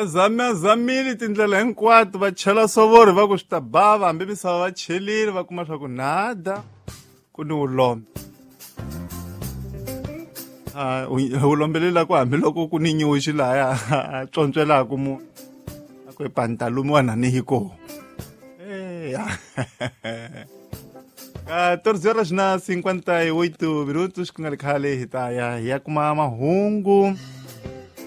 zamile tindlela hinkwato va chela sovori va ku swi ta bava hambi misava va chelile va kuma swa ku nada ku ni ulombe. Ulombelelaku hambiloko ku ni nyuxi laya a tsontswelaku munhu a ku pantalumiwa na ni hiko. Ka 14:58 minutos ku nga ri khale hi ta ya kuma mahungu